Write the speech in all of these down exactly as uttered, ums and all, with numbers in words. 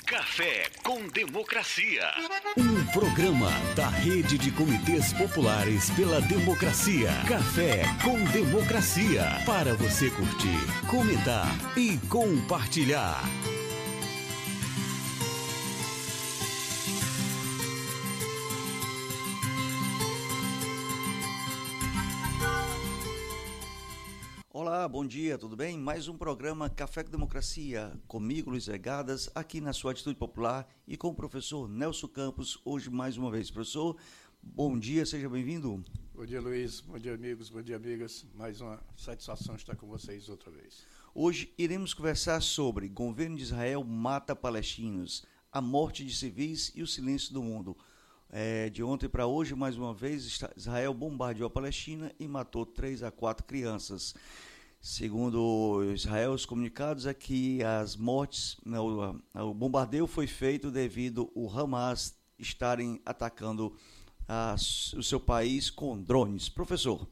Café com Democracia. Um programa da Rede de Comitês Populares pela Democracia. Café com Democracia. Para você curtir, comentar e compartilhar. Olá, bom dia, tudo bem? Mais um programa Café com Democracia, comigo, Luiz Regadas, aqui na sua Atitude Popular e com o professor Nelson Campos, hoje mais uma vez. Professor, bom dia, seja bem-vindo. Bom dia, Luiz, bom dia, amigos, bom dia, amigas, mais uma satisfação estar com vocês outra vez. Hoje iremos conversar sobre governo de Israel mata palestinos, a morte de civis e o silêncio do mundo. É, de ontem para hoje, mais uma vez, Israel bombardeou a Palestina e matou três a quatro crianças. Segundo Israel, os comunicados é que as mortes, não, o bombardeio foi feito devido ao Hamas estarem atacando a, o seu país com drones. Professor,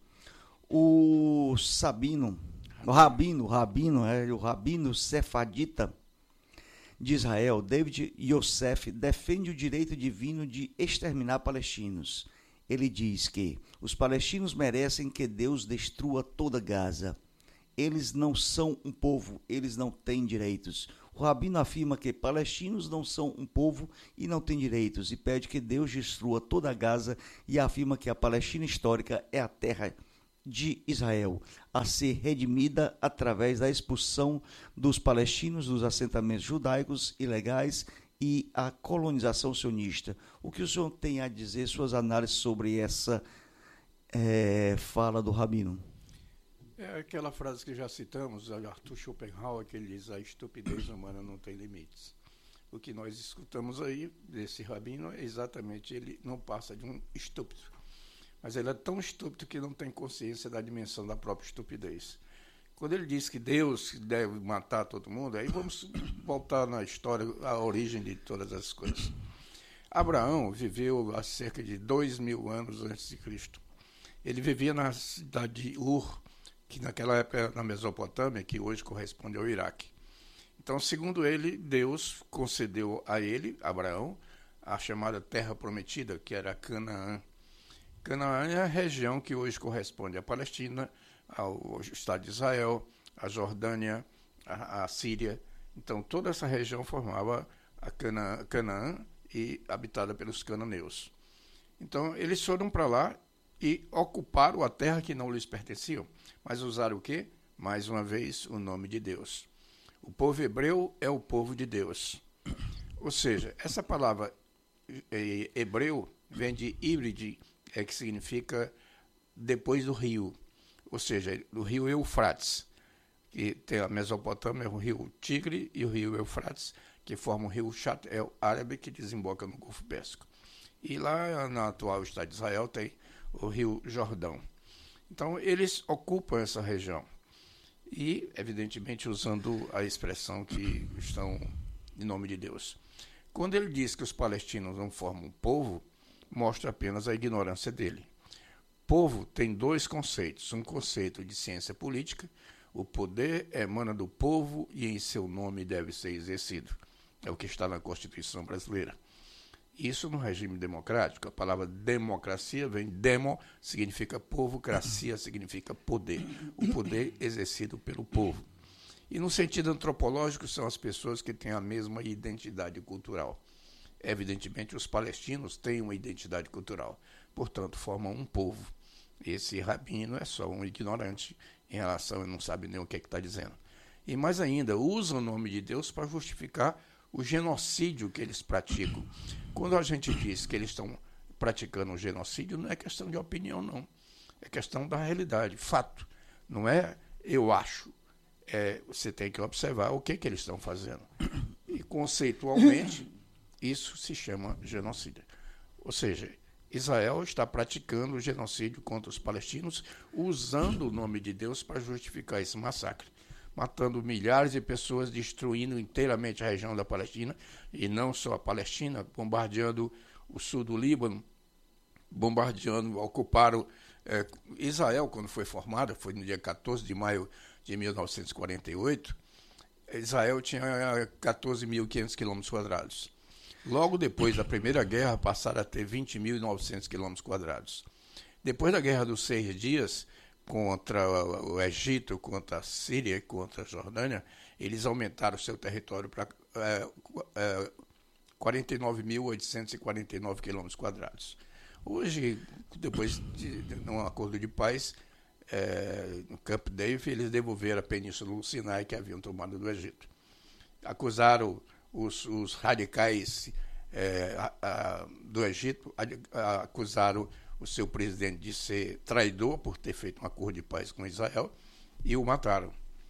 o Sabino, o Rabino, Rabino, é, o Rabino Sefardita de Israel, David Yosef, defende o direito divino de exterminar palestinos. Ele diz que os palestinos merecem que Deus destrua toda Gaza. Eles não são um povo, eles não têm direitos. O rabino afirma que palestinos não são um povo e não têm direitos e pede que Deus destrua toda Gaza e afirma que a Palestina histórica é a terra de Israel, a ser redimida através da expulsão dos palestinos dos assentamentos judaicos ilegais e a colonização sionista. O que o senhor tem a dizer, suas análises sobre essa é, fala do rabino? É aquela frase que já citamos, Arthur Schopenhauer, que ele diz: a estupidez humana não tem limites. O que nós escutamos aí desse rabino é exatamente, ele não passa de um estúpido. Mas ele é tão estúpido que não tem consciência da dimensão da própria estupidez. Quando ele diz que Deus deve matar todo mundo, aí vamos voltar na história, a origem de todas as coisas. Abraão viveu há cerca de dois mil anos antes de Cristo. Ele vivia na cidade de Ur, que naquela época era na Mesopotâmia, que hoje corresponde ao Iraque. Então, segundo ele, Deus concedeu a ele, Abraão, a chamada Terra Prometida, que era Canaã. Canaã é a região que hoje corresponde à Palestina, ao Estado de Israel, à Jordânia, à, à Síria. Então, toda essa região formava a Canaã, Canaã e habitada pelos cananeus. Então, eles foram para lá e ocuparam a terra que não lhes pertenciam, mas usaram o quê? Mais uma vez, o nome de Deus. O povo hebreu é o povo de Deus. Ou seja, essa palavra é, hebreu vem de híbride, é que significa depois do rio, ou seja, do rio Eufrates, que tem a Mesopotâmia, o rio Tigre e o rio Eufrates, que formam o rio Shat el Árabe, que desemboca no Golfo Pérsico. E lá no atual Estado de Israel tem o rio Jordão. Então, eles ocupam essa região e, evidentemente, usando a expressão que estão em nome de Deus. Quando ele diz que os palestinos não formam um povo, mostra apenas a ignorância dele. Povo tem dois conceitos. Um conceito de ciência política: o poder emana do povo e em seu nome deve ser exercido. É o que está na Constituição brasileira. Isso no regime democrático. A palavra democracia vem demo, significa povo, cracia significa poder. O poder exercido pelo povo. E no sentido antropológico, são as pessoas que têm a mesma identidade cultural. Evidentemente, os palestinos têm uma identidade cultural, portanto, formam um povo. Esse rabino é só um ignorante em relação, ele não sabe nem o que é que está dizendo. E mais ainda, usa o nome de Deus para justificar o genocídio que eles praticam. Quando a gente diz que eles estão praticando um genocídio, não é questão de opinião, não. É questão da realidade, fato. Não é eu acho. É, você tem que observar o que, que eles estão fazendo. E, conceitualmente, isso se chama genocídio. Ou seja, Israel está praticando o genocídio contra os palestinos, usando o nome de Deus para justificar esse massacre, matando milhares de pessoas, destruindo inteiramente a região da Palestina, e não só a Palestina, bombardeando o sul do Líbano, bombardeando, ocuparam é, Israel, quando foi formada, foi no dia quatorze de maio de mil novecentos e quarenta e oito, Israel tinha quatorze mil e quinhentos quilômetros quadrados. Logo depois da Primeira Guerra, passaram a ter vinte mil e novecentos quilômetros quadrados. Depois da Guerra dos Seis Dias, contra o Egito, contra a Síria, contra a Jordânia, eles aumentaram o seu território para é, é, quarenta e nove mil oitocentos e quarenta e nove quilômetros quadrados. Hoje, depois de, de um acordo de paz, é, no Camp David, eles devolveram a Península do Sinai que haviam tomado do Egito. Acusaram os, os radicais é, a, a, do Egito, a, a, acusaram o seu presidente de ser traidor por ter feito um acordo de paz com Israel e o mataram.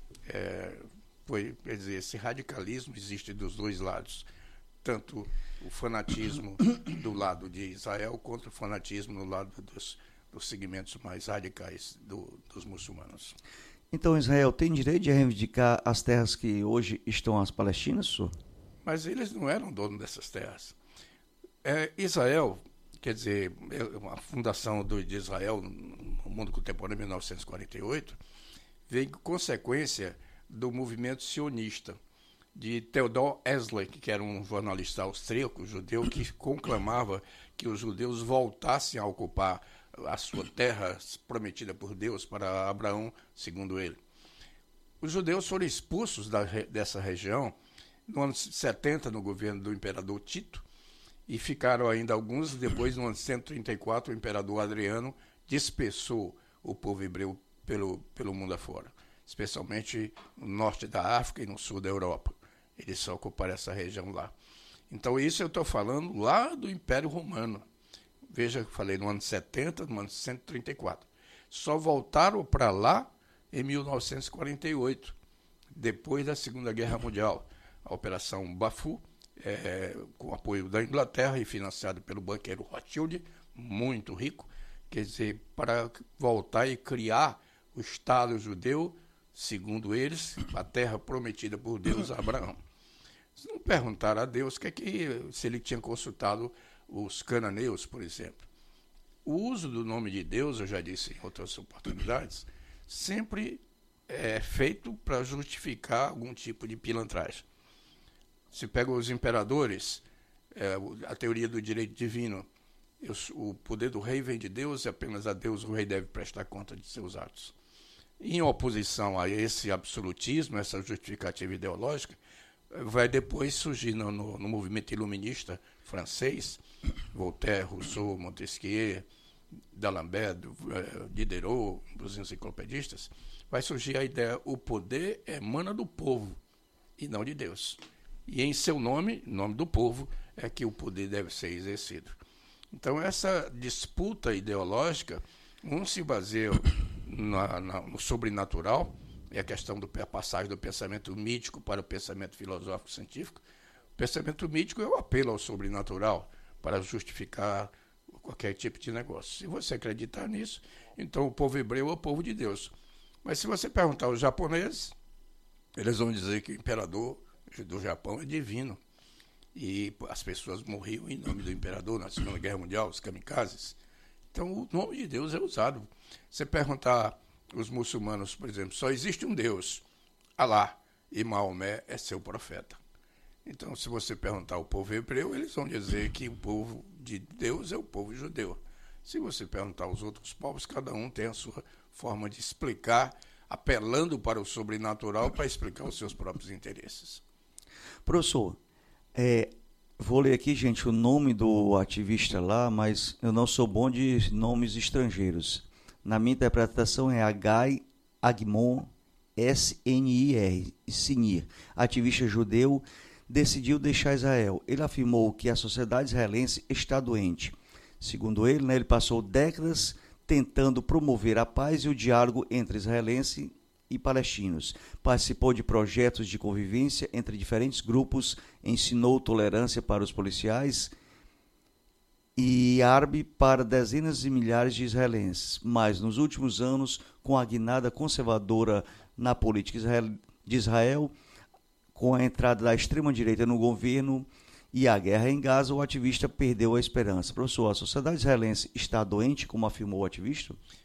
É, foi, quer dizer, esse radicalismo existe dos dois lados, tanto o fanatismo do lado de Israel quanto o fanatismo do lado dos, dos segmentos mais radicais do, dos muçulmanos. Então Israel tem direito de reivindicar as terras que hoje estão as palestinas, senhor? Mas eles não eram donos dessas terras. É, Israel, quer dizer, a fundação do, de Israel no mundo contemporâneo, em mil novecentos e quarenta e oito, veio consequência do movimento sionista, de Theodor Herzl, que era um jornalista austríaco, judeu, que conclamava que os judeus voltassem a ocupar a sua terra prometida por Deus para Abraão, segundo ele. Os judeus foram expulsos da, dessa região no ano setenta, no governo do imperador Tito, e ficaram ainda alguns. Depois, no ano cento e trinta e quatro, o imperador Adriano dispersou o povo hebreu pelo, pelo mundo afora, especialmente no norte da África e no sul da Europa. Eles só ocuparam essa região lá. Então, isso eu estou falando lá do Império Romano. Veja, eu falei no ano setenta, no ano cento e trinta e quatro. Só voltaram para lá em mil novecentos e quarenta e oito, depois da Segunda Guerra Mundial. A Operação Bafu, é, com apoio da Inglaterra e financiado pelo banqueiro Rothschild, muito rico, quer dizer, para voltar e criar o Estado judeu, segundo eles, a terra prometida por Deus a Abraão. Se não perguntaram a Deus que é que, se ele tinha consultado os cananeus, por exemplo. O uso do nome de Deus, eu já disse em outras oportunidades, sempre é feito para justificar algum tipo de pilantragem. Se pega os imperadores, é, a teoria do direito divino, o poder do rei vem de Deus e apenas a Deus o rei deve prestar conta de seus atos. Em oposição a esse absolutismo, essa justificativa ideológica, vai depois surgir no, no, no movimento iluminista francês, Voltaire, Rousseau, Montesquieu, D'Alembert, Diderot, os enciclopedistas, vai surgir a ideia: o poder emana do povo e não de Deus. E em seu nome, nome do povo, é que o poder deve ser exercido. Então, essa disputa ideológica, um se baseia na, na, no sobrenatural, é a questão da passagem do pensamento mítico para o pensamento filosófico científico. O pensamento mítico é o apelo ao sobrenatural para justificar qualquer tipo de negócio. Se você acreditar nisso, então o povo hebreu é o povo de Deus. Mas se você perguntar aos japoneses, eles vão dizer que o imperador do Japão é divino. E as pessoas morriam em nome do imperador na Segunda Guerra Mundial, os kamikazes. Então o nome de Deus é usado. Você perguntar aos muçulmanos, por exemplo, só existe um Deus, Alá, e Maomé é seu profeta. Então, se você perguntar ao povo hebreu, eles vão dizer que o povo de Deus é o povo judeu. Se você perguntar aos outros povos, cada um tem a sua forma de explicar, apelando para o sobrenatural para explicar os seus próprios interesses. Professor, é, vou ler aqui, gente, o nome do ativista lá, mas eu não sou bom de nomes estrangeiros. Na minha interpretação é Agai Agmon S N I R, Sinir, ativista judeu, decidiu deixar Israel. Ele afirmou que a sociedade israelense está doente. Segundo ele, né, ele passou décadas tentando promover a paz e o diálogo entre israelenses e palestinos. Participou de projetos de convivência entre diferentes grupos, ensinou tolerância para os policiais e árabe para dezenas de milhares de israelenses. Mas nos últimos anos, com a guinada conservadora na política de Israel, com a entrada da extrema-direita no governo e a guerra em Gaza, o ativista perdeu a esperança. Professor, a sociedade israelense está doente, como afirmou o ativista?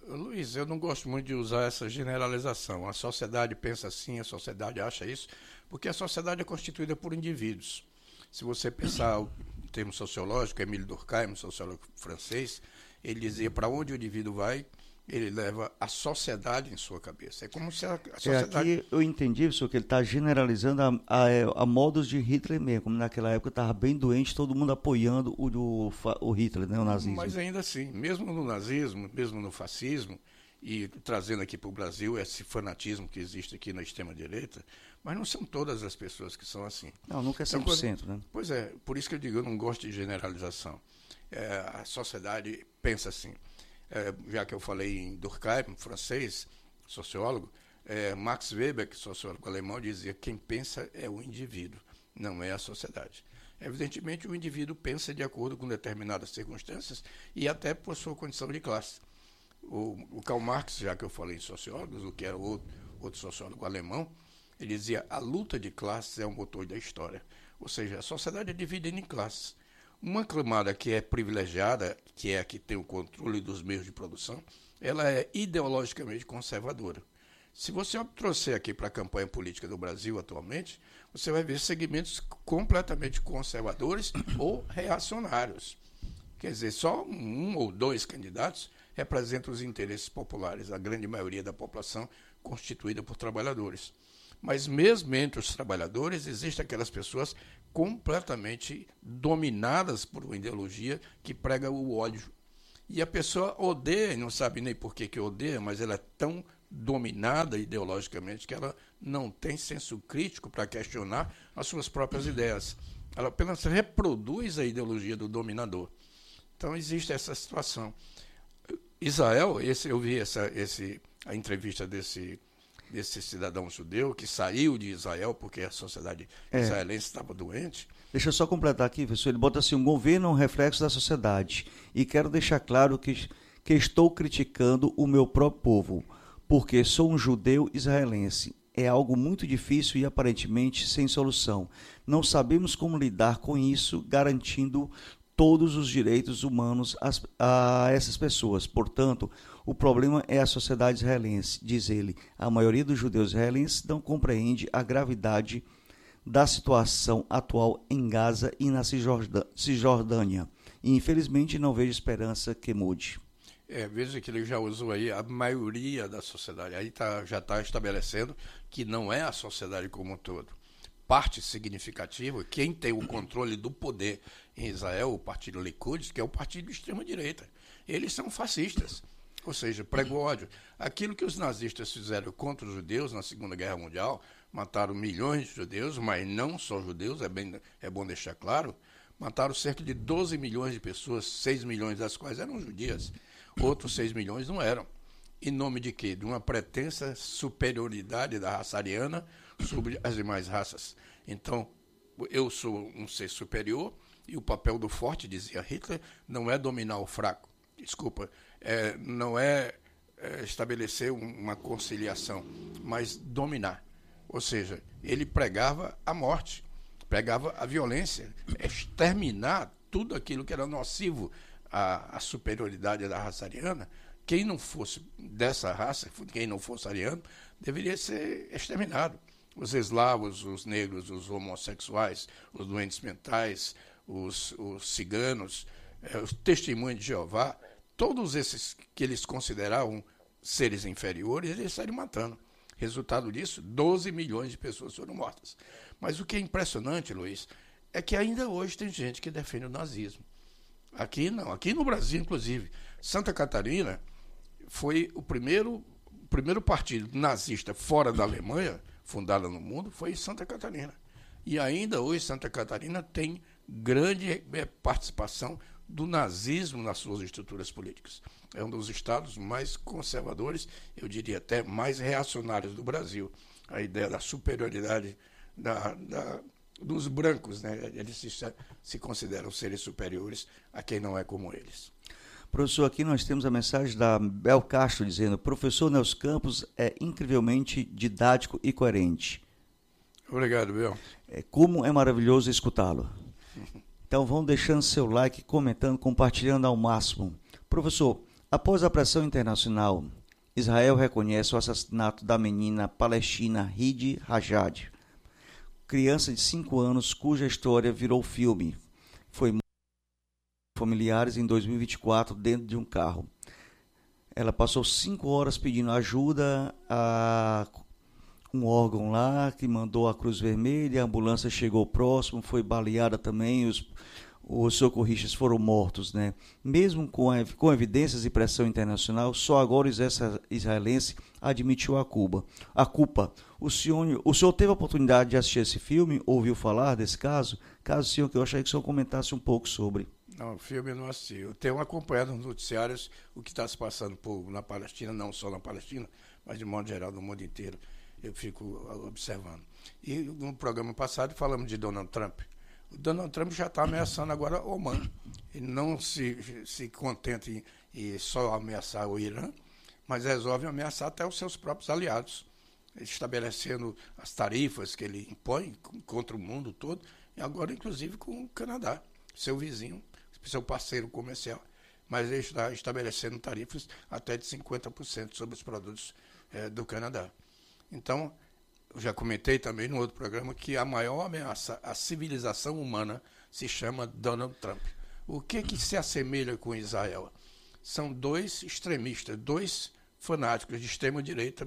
Luiz, eu não gosto muito de usar essa generalização. A sociedade pensa assim, a sociedade acha isso, porque a sociedade é constituída por indivíduos. Se você pensar o termo sociológico, Émile Durkheim, sociólogo francês, ele dizia para onde o indivíduo vai, ele leva a sociedade em sua cabeça. É como se a, a sociedade... É, aqui eu entendi, professor, que ele está generalizando a, a, a modos de Hitler mesmo, como naquela época estava bem doente, todo mundo apoiando o, o, o Hitler, né, o nazismo. Mas ainda assim, mesmo no nazismo, mesmo no fascismo, e trazendo aqui para o Brasil esse fanatismo que existe aqui na extrema-direita, mas não são todas as pessoas que são assim. Não, nunca é cem por cento, então, né? Pois é, por isso que eu digo, eu não gosto de generalização. É, a sociedade pensa assim. É, já que eu falei em Durkheim, francês, sociólogo, é, Max Weber, que é sociólogo alemão, dizia que quem pensa é o indivíduo, não é a sociedade. Evidentemente, o indivíduo pensa de acordo com determinadas circunstâncias e até por sua condição de classe. O, o Karl Marx, já que eu falei em sociólogos, o que era outro, outro sociólogo alemão, ele dizia a luta de classes é o motor da história. Ou seja, a sociedade é dividida em classes. Uma camada que é privilegiada, que é a que tem o controle dos meios de produção, ela é ideologicamente conservadora. Se você trouxer aqui para a campanha política do Brasil atualmente, você vai ver segmentos completamente conservadores ou reacionários. Quer dizer, só um ou dois candidatos representam os interesses populares, a grande maioria da população constituída por trabalhadores. Mas mesmo entre os trabalhadores, existem aquelas pessoas completamente dominadas por uma ideologia que prega o ódio. E a pessoa odeia, não sabe nem por que que odeia, mas ela é tão dominada ideologicamente que ela não tem senso crítico para questionar as suas próprias ideias. Ela apenas reproduz a ideologia do dominador. Então existe essa situação. Israel, esse, eu vi essa, esse, a entrevista desse... desse cidadão judeu que saiu de Israel porque a sociedade é. israelense estava doente. Deixa eu só completar aqui, professor. Ele bota assim, um governo é um reflexo da sociedade. E quero deixar claro que, que estou criticando o meu próprio povo, porque sou um judeu israelense. É algo muito difícil e aparentemente sem solução. Não sabemos como lidar com isso, garantindo todos os direitos humanos a, a essas pessoas. Portanto, o problema é a sociedade israelense, diz ele. A maioria dos judeus israelenses não compreende a gravidade da situação atual em Gaza e na Cisjordânia. E, infelizmente, não vejo esperança que mude. É, veja que ele já usou aí a maioria da sociedade. Aí tá, já está estabelecendo que não é a sociedade como um todo. Parte significativa, quem tem o controle do poder em Israel, o partido Likud, que é o partido de extrema-direita. Eles são fascistas. Ou seja, prega o ódio. Aquilo que os nazistas fizeram contra os judeus na Segunda Guerra Mundial, mataram milhões de judeus, mas não só judeus, é, bem, é bom deixar claro, mataram cerca de doze milhões de pessoas, seis milhões das quais eram judias, outros seis milhões não eram. Em nome de quê? De uma pretensa superioridade da raça ariana sobre as demais raças. Então, eu sou um ser superior e o papel do forte, dizia Hitler, não é dominar o fraco. Desculpa, é, não é, é estabelecer uma conciliação, mas dominar. Ou seja, ele pregava a morte, pregava a violência, exterminar tudo aquilo que era nocivo à, à superioridade da raça ariana. Quem não fosse dessa raça, quem não fosse ariano, deveria ser exterminado. Os eslavos, os negros, os homossexuais, os doentes mentais, os, os ciganos, é, os testemunhos de Jeová, todos esses que eles consideravam seres inferiores, eles saíram matando. Resultado disso, doze milhões de pessoas foram mortas. Mas o que é impressionante, Luiz, é que ainda hoje tem gente que defende o nazismo. Aqui não, aqui no Brasil, inclusive. Santa Catarina foi o primeiro, o primeiro partido nazista fora da Alemanha, fundada no mundo, foi Santa Catarina. E ainda hoje Santa Catarina tem grande participação do nazismo nas suas estruturas políticas. É um dos estados mais conservadores, eu diria até mais reacionários do Brasil. A ideia da superioridade da, da, dos brancos, né? Eles se, se consideram seres superiores a quem não é como eles. Professor, aqui nós temos a mensagem da Bel Castro dizendo: professor Nelson Campos é incrivelmente didático e coerente. Obrigado, Bel. É, como é maravilhoso escutá-lo. Então vão deixando seu like, comentando, compartilhando ao máximo. Professor, Após a pressão internacional, Israel reconhece o assassinato da menina palestina Hidi Rajad, criança de cinco anos cuja história virou filme. Foi morta por familiares em dois mil e vinte e quatro dentro de um carro. Ela passou cinco horas pedindo ajuda a um órgão lá que mandou a Cruz Vermelha, a ambulância chegou próximo, foi baleada também, os, os socorristas foram mortos, né? Mesmo com, a, com evidências e pressão internacional, só agora o exército israelense admitiu a, Cuba, a culpa. O senhor, o senhor teve a oportunidade de assistir esse filme, ouviu falar desse caso? Caso sim, eu gostaria que o senhor comentasse um pouco sobre. Não, o filme eu não assisti. Eu tenho acompanhado nos noticiários o que está se passando por, na Palestina, não só na Palestina, mas de modo geral no mundo inteiro. Eu fico observando. E no programa passado falamos de Donald Trump. O Donald Trump já está ameaçando agora o Oman. Ele não se, se contenta em, em só ameaçar o Irã, mas resolve ameaçar até os seus próprios aliados, estabelecendo as tarifas que ele impõe contra o mundo todo, e agora inclusive com o Canadá, seu vizinho, seu parceiro comercial. Mas ele está estabelecendo tarifas até de cinquenta por cento sobre os produtos eh, do Canadá. Então, eu já comentei também no outro programa que a maior ameaça à civilização humana se chama Donald Trump. O que que se assemelha com Israel? São dois extremistas, dois fanáticos de extrema-direita,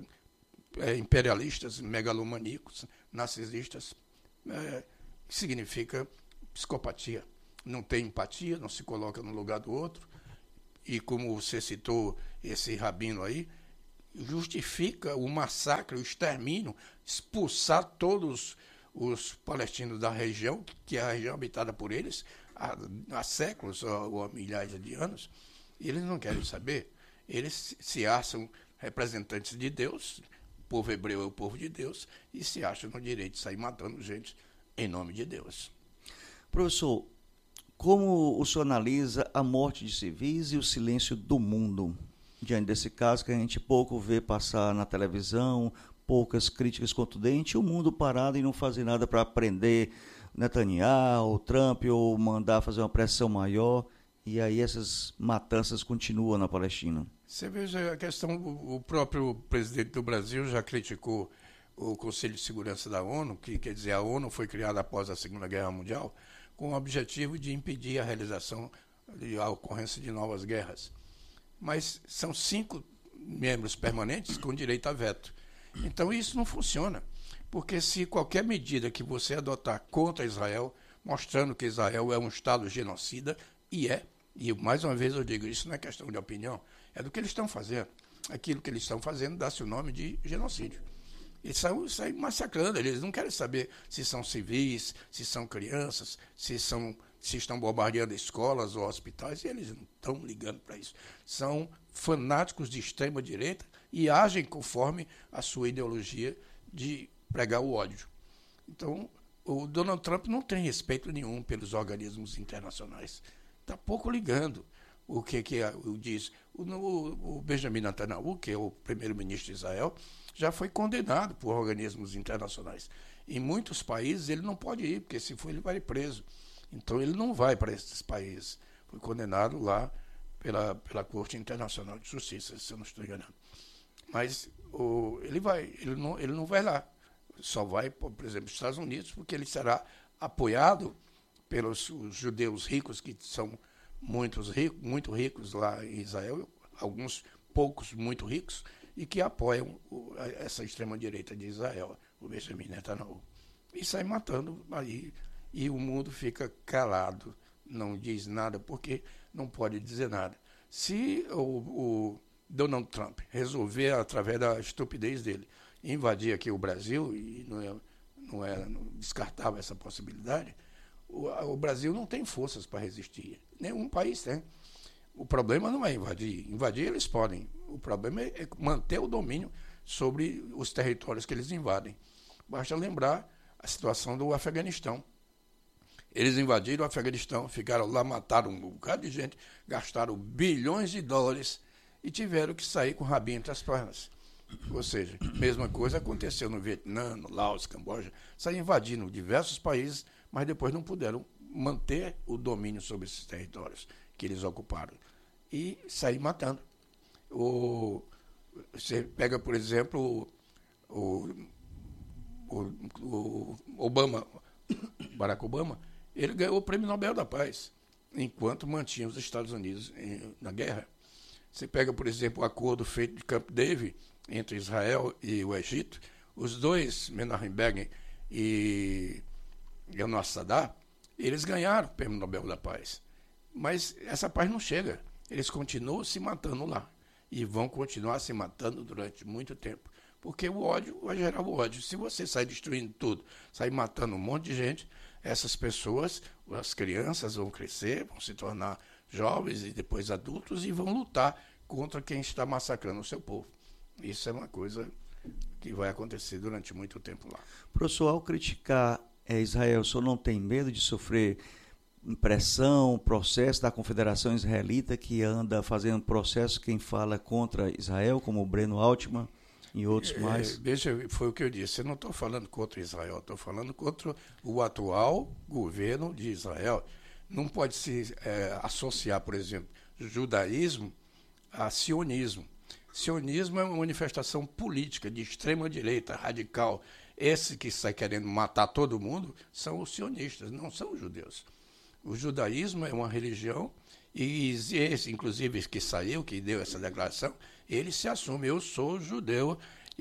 é, imperialistas, megalomaníacos, narcisistas, é, que significa psicopatia. Não tem empatia, não se coloca no lugar do outro. E como você citou esse rabino aí, justifica o massacre, o extermínio, expulsar todos os palestinos da região, que é a região habitada por eles há, há séculos ou, ou há milhares de anos, e eles não querem saber. Eles se acham representantes de Deus, o povo hebreu é o povo de Deus, e se acham no direito de sair matando gente em nome de Deus. Professor, como o senhor analisa a morte de civis e o silêncio do mundo? Diante desse caso que a gente pouco vê passar na televisão, poucas críticas contundentes, o mundo parado e não fazer nada para prender Netanyahu, Trump, ou mandar fazer uma pressão maior, e aí essas matanças continuam na Palestina. Você veja a questão, o próprio presidente do Brasil já criticou o Conselho de Segurança da ONU, que quer dizer, a ONU foi criada após a Segunda Guerra Mundial, com o objetivo de impedir a realização e a ocorrência de novas guerras. Mas são cinco membros permanentes com direito a veto. Então isso não funciona, porque se qualquer medida que você adotar contra Israel, mostrando que Israel é um Estado genocida, e é, e mais uma vez eu digo, isso não é questão de opinião, é do que eles estão fazendo. Aquilo que eles estão fazendo dá-se o nome de genocídio. Eles estão, estão massacrando, eles não querem saber se são civis, se são crianças, se são... se estão bombardeando escolas ou hospitais, e eles não estão ligando para isso. São fanáticos de extrema-direita e agem conforme a sua ideologia de pregar o ódio. Então, o Donald Trump não tem respeito nenhum pelos organismos internacionais. Está pouco ligando o que, que é, o, diz. O, o Benjamin Netanyahu, que é o primeiro-ministro de Israel, já foi condenado por organismos internacionais. Em muitos países ele não pode ir, porque se for ele vai preso. Então ele não vai para esses países. Foi condenado lá pela, pela Corte Internacional de Justiça, se eu não estou enganando. Mas o, ele vai, ele não, ele não vai lá. Só vai, por exemplo, para os Estados Unidos, porque ele será apoiado pelos os judeus ricos, que são muitos ricos, muito ricos lá em Israel, alguns poucos muito ricos, e que apoiam o, essa extrema-direita de Israel, o Benjamin Netanyahu. E sai matando aí. E o mundo fica calado, não diz nada, porque não pode dizer nada. Se o, o Donald Trump resolver, através da estupidez dele, invadir aqui o Brasil, e não é, não é não descartável essa possibilidade, o, o Brasil não tem forças para resistir. Nenhum país tem. O problema não é invadir. Invadir eles podem. O problema é manter o domínio sobre os territórios que eles invadem. Basta lembrar a situação do Afeganistão. Eles invadiram o Afeganistão, ficaram lá, mataram um bocado de gente, gastaram bilhões de dólares e tiveram que sair com o rabinho entre as pernas. Ou seja, a mesma coisa aconteceu no Vietnã, no Laos, Camboja, saíram invadindo diversos países, mas depois não puderam manter o domínio sobre esses territórios que eles ocuparam. E saíram matando. O, você pega, por exemplo, o, o, o Obama, Barack Obama, ele ganhou o Prêmio Nobel da Paz, enquanto mantinha os Estados Unidos em, na guerra. Você pega, por exemplo, o acordo feito de Camp David entre Israel e o Egito, os dois, Menachem Begin e Anwar Sadat, eles ganharam o Prêmio Nobel da Paz. Mas essa paz não chega. Eles continuam se matando lá. E vão continuar se matando durante muito tempo. Porque o ódio vai gerar o ódio. Se você sair destruindo tudo, sair matando um monte de gente, essas pessoas, as crianças vão crescer, vão se tornar jovens e depois adultos e vão lutar contra quem está massacrando o seu povo. Isso é uma coisa que vai acontecer durante muito tempo lá. Professor, ao criticar é, Israel, o senhor não tem medo de sofrer pressão, processo da Confederação Israelita, que anda fazendo processo quem fala contra Israel, como o Breno Altman e outros mais? É, veja, foi o que eu disse, eu não estou falando contra Israel, estou falando contra o atual governo de Israel. Não pode se é, associar, por exemplo, judaísmo a sionismo. Sionismo é uma manifestação política de extrema-direita, radical. Esse que está querendo matar todo mundo são os sionistas, não são os judeus. O judaísmo é uma religião e esse, inclusive, que saiu, que deu essa declaração, ele se assume, eu sou judeu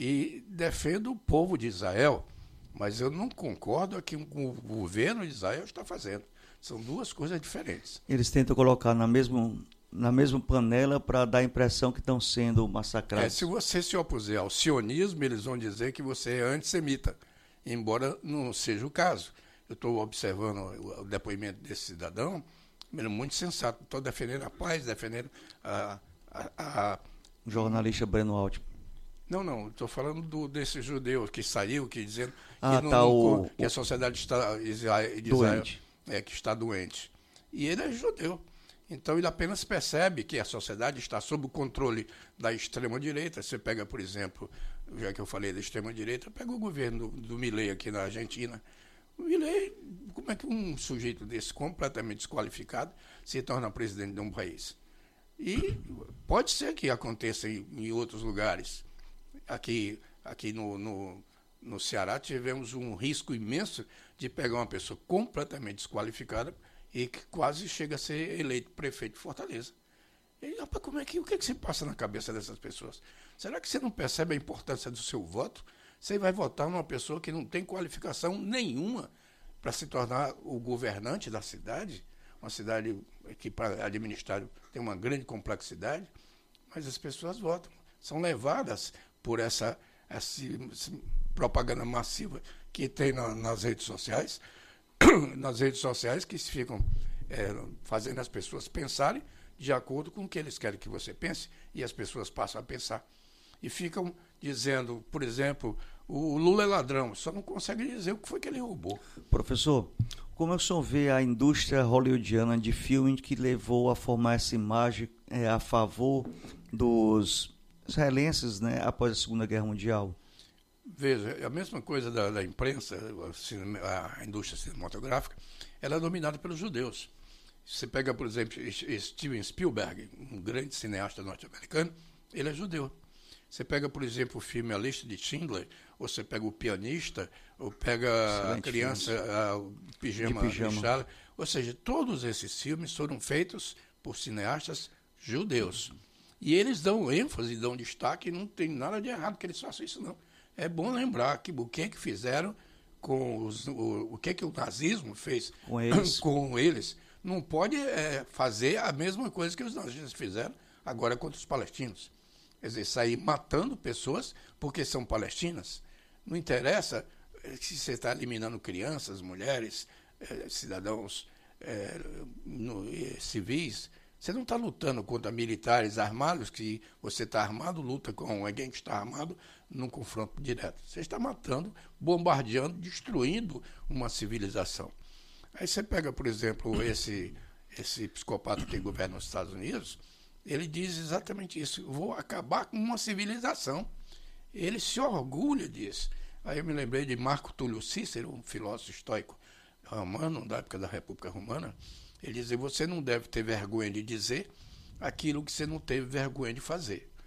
e defendo o povo de Israel, mas eu não concordo com o que o governo de Israel está fazendo. São duas coisas diferentes. Eles tentam colocar na mesma, na mesma panela para dar a impressão que estão sendo massacrados. É, se você se opuser ao sionismo, eles vão dizer que você é antissemita, embora não seja o caso. Eu estou observando o depoimento desse cidadão, ele é muito sensato. Estou defendendo a paz, defendendo a... a, a... O jornalista Breno Altman. Não, não, estou falando do, desse judeu que saiu, que dizendo ah, que, não, tá, não, o, que a sociedade está, Israel, de Israel, é, que está doente. E ele é judeu. Então ele apenas percebe que a sociedade está sob o controle da extrema-direita. Você pega, por exemplo, já que eu falei da extrema-direita, pega o governo do, do Milei aqui na Argentina. O Milei, como é que um sujeito desse, completamente desqualificado, se torna presidente de um país? E pode ser que aconteça em, em outros lugares. Aqui, aqui no, no, no Ceará tivemos um risco imenso de pegar uma pessoa completamente desqualificada e que quase chega a ser eleito prefeito de Fortaleza. E, rapaz, como é que, o que, é que se passa na cabeça dessas pessoas? Será que você não percebe a importância do seu voto? Você vai votar numa pessoa que não tem qualificação nenhuma para se tornar o governante da cidade, uma cidade que para administrar tem uma grande complexidade, mas as pessoas votam, são levadas por essa, essa, essa propaganda massiva que tem na, nas redes sociais, nas redes sociais que ficam é, fazendo as pessoas pensarem de acordo com o que eles querem que você pense, e as pessoas passam a pensar. E ficam dizendo, por exemplo, o Lula é ladrão, só não consegue dizer o que foi que ele roubou. Professor, como é que o senhor vê a indústria hollywoodiana de filme que levou a formar essa imagem é, a favor dos israelenses, né, após a Segunda Guerra Mundial? Veja, é a mesma coisa da, da imprensa, a, cinema, a indústria cinematográfica, ela é dominada pelos judeus. Você pega, por exemplo, Steven Spielberg, um grande cineasta norte-americano, ele é judeu. Você pega, por exemplo, o filme A Lista de Schindler, ou você pega O Pianista, ou pega Excelente a criança, a, o Pijama, pijama. Ou seja, todos esses filmes foram feitos por cineastas judeus. E eles dão ênfase, dão destaque, e não tem nada de errado que eles façam isso, não. É bom lembrar que o que, que fizeram com os, o, o que, que o nazismo fez com eles. com eles. Não pode é, fazer a mesma coisa que os nazistas fizeram agora contra os palestinos. Quer dizer, sair matando pessoas porque são palestinas. Não interessa se você está eliminando crianças, mulheres, eh, cidadãos eh, no, eh, civis. Você não está lutando contra militares armados, que você está armado, luta com alguém que está armado num confronto direto. Você está matando, bombardeando, destruindo uma civilização. Aí você pega, por exemplo, esse, esse psicopata que governa os Estados Unidos, ele diz exatamente isso, vou acabar com uma civilização. Ele se orgulha disso. Aí eu me lembrei de Marco Túlio Cícero, um filósofo estoico romano, da época da República Romana. Ele dizia, você não deve ter vergonha de dizer aquilo que você não teve vergonha de fazer.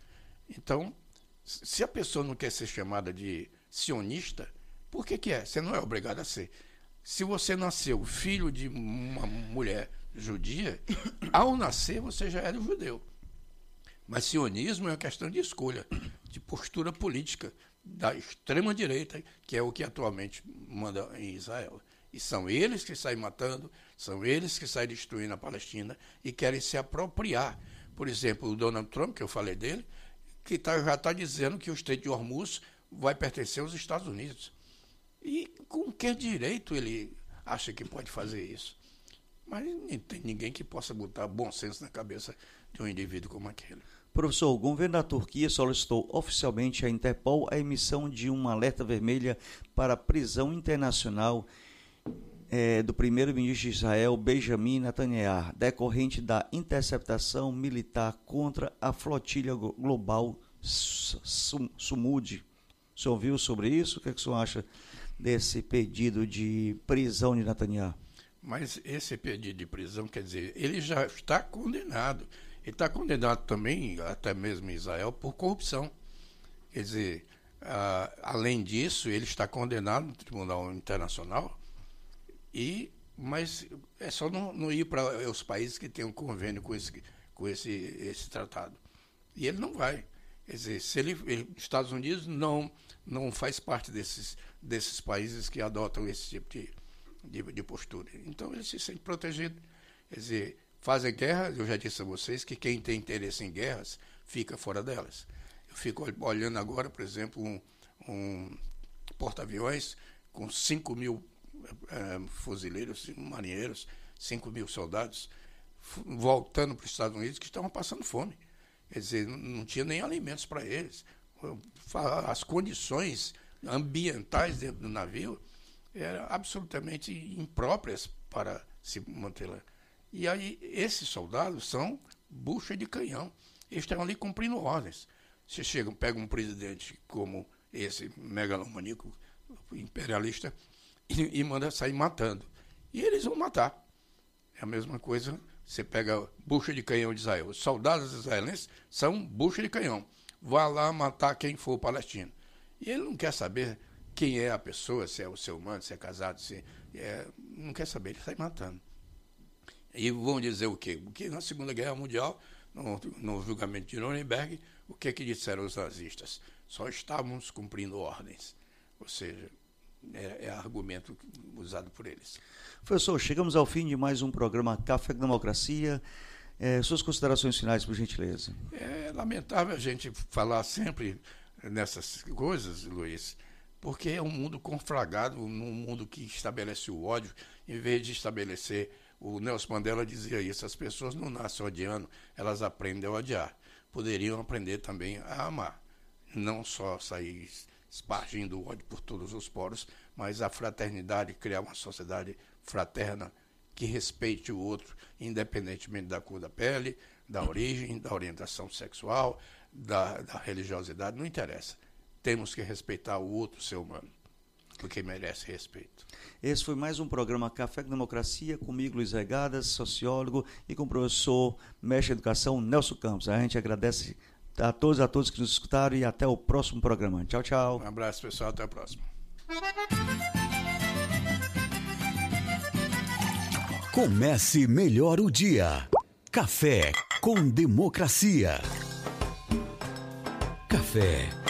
Então, se a pessoa não quer ser chamada de sionista, por que que é? Você não é obrigado a ser. Se você nasceu filho de uma mulher judia, ao nascer você já era judeu. Mas sionismo é uma questão de escolha, de postura política da extrema-direita, que é o que atualmente manda em Israel. E são eles que saem matando, são eles que saem destruindo a Palestina e querem se apropriar. Por exemplo, o Donald Trump, que eu falei dele, que tá, já está dizendo que o Estreito de Hormuz vai pertencer aos Estados Unidos. E com que direito ele acha que pode fazer isso? Mas não tem ninguém que possa botar bom senso na cabeça de um indivíduo como aquele. Professor, o governo da Turquia solicitou oficialmente à Interpol a emissão de uma alerta vermelha para a prisão internacional é, do primeiro-ministro de Israel, Benjamin Netanyahu, decorrente da interceptação militar contra a flotilha global Sumud. O senhor ouviu sobre isso? O que, é que o senhor acha desse pedido de prisão de Netanyahu? Mas esse pedido de prisão, quer dizer, ele já está condenado. Ele está condenado também, até mesmo em Israel, por corrupção. Quer dizer, uh, além disso, ele está condenado no Tribunal Internacional, e, mas é só não, não ir para os países que têm um convênio com esse, com esse, esse tratado. E ele não vai. Quer dizer, se ele, ele, Estados Unidos não, não faz parte desses, desses países que adotam esse tipo de, de, de postura. Então ele se sente protegido. Quer dizer, fazem guerra, eu já disse a vocês que quem tem interesse em guerras fica fora delas. Eu fico olhando agora, por exemplo, um, um porta-aviões com cinco mil é, fuzileiros, marinheiros, cinco mil soldados, voltando para os Estados Unidos, que estavam passando fome. Quer dizer, não tinha nem alimentos para eles. As condições ambientais dentro do navio eram absolutamente impróprias para se manter lá. E aí, esses soldados são bucha de canhão. Eles estão ali cumprindo ordens. Você chega, pega um presidente como esse megalomaníaco imperialista e, e manda sair matando. E eles vão matar. É a mesma coisa, você pega bucha de canhão de Israel. Os soldados israelenses são bucha de canhão. Vá lá matar quem for palestino. E ele não quer saber quem é a pessoa, se é o ser humano, se é casado, se é... Não quer saber, ele sai matando. E vão dizer o quê? Porque na Segunda Guerra Mundial, no, no julgamento de Nuremberg, o que, que disseram os nazistas? Só estávamos cumprindo ordens. Ou seja, é, é argumento usado por eles. Professor, chegamos ao fim de mais um programa Café com Democracia. É, suas considerações finais, por gentileza. É lamentável a gente falar sempre nessas coisas, Luiz, porque é um mundo conflagrado, um mundo que estabelece o ódio, em vez de estabelecer... O Nelson Mandela dizia isso, as pessoas não nascem odiando, elas aprendem a odiar. Poderiam aprender também a amar. Não só sair espargindo ódio por todos os poros, mas a fraternidade, criar uma sociedade fraterna que respeite o outro, independentemente da cor da pele, da origem, da orientação sexual, da, da religiosidade, não interessa. Temos que respeitar o outro ser humano, porque merece respeito. Esse foi mais um programa Café com Democracia, comigo, Luiz Regadas, sociólogo, e com o professor mestre de educação, Nelson Campos. A gente agradece a todos a todos que nos escutaram e até o próximo programa. Tchau, tchau. Um abraço, pessoal. Até a próxima. Comece melhor o dia. Café com Democracia. Café